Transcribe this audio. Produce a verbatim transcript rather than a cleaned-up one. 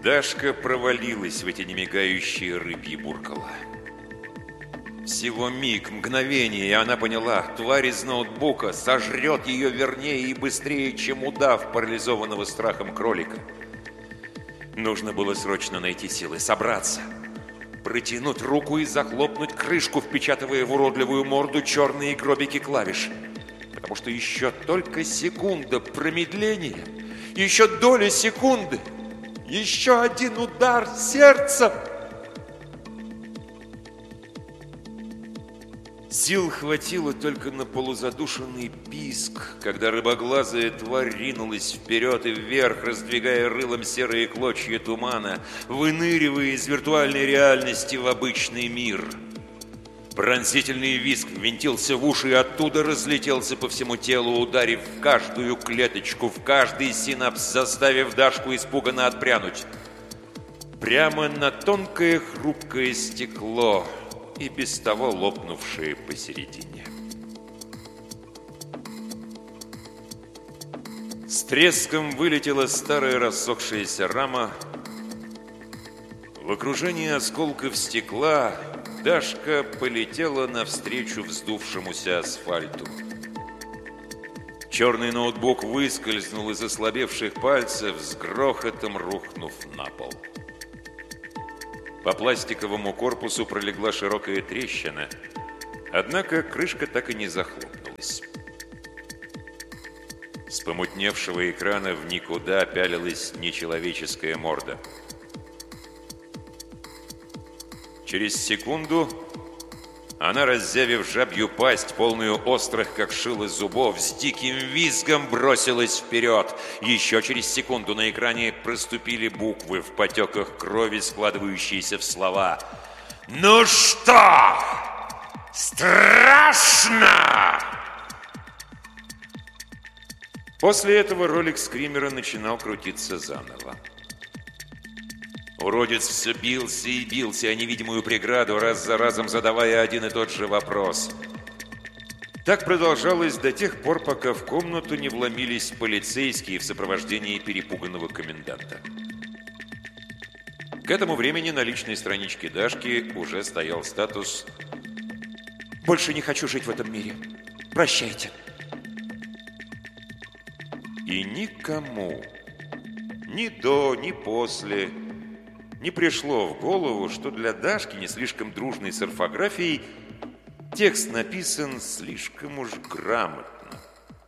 Дашка провалилась в эти немигающие рыбьи буркала. Всего миг, мгновение, и она поняла, тварь из ноутбука сожрет ее вернее и быстрее, чем удав парализованного страхом кролика. Нужно было срочно найти силы, собраться, протянуть руку и захлопнуть крышку, впечатывая в уродливую морду черные гробики клавиш. Потому что еще только секунда промедления, еще доля секунды, еще один удар сердца. Сил хватило только на полузадушенный писк, когда рыбоглазая тварь ринулась вперед и вверх, раздвигая рылом серые клочья тумана, выныривая из виртуальной реальности в обычный мир. Пронзительный визг ввинтился в уши и оттуда разлетелся по всему телу, ударив в каждую клеточку, в каждый синапс, заставив Дашку испуганно отпрянуть. Прямо на тонкое хрупкое стекло, и без того лопнувшие посередине. С треском вылетела старая рассохшаяся рама. В окружении осколков стекла Дашка полетела навстречу вздувшемуся асфальту. Черный ноутбук выскользнул из ослабевших пальцев, с грохотом рухнув на пол. По пластиковому корпусу пролегла широкая трещина, однако крышка так и не захлопнулась. С помутневшего экрана в никуда пялилась нечеловеческая морда. Через секунду она, раззявив жабью пасть, полную острых, как шило, зубов, с диким визгом бросилась вперед. Еще через секунду на экране проступили буквы в потеках крови, складывающиеся в слова. «Ну что? Страшно!» После этого ролик скримера начинал крутиться заново. Уродец все бился и бился о невидимую преграду, раз за разом задавая один и тот же вопрос. Так продолжалось до тех пор, пока в комнату не вломились полицейские в сопровождении перепуганного коменданта. К этому времени на личной страничке Дашки уже стоял статус «Больше не хочу жить в этом мире. Прощайте». И никому, ни до, ни после, не пришло в голову, что для Дашки, не слишком дружной с орфографией, текст написан слишком уж грамотно.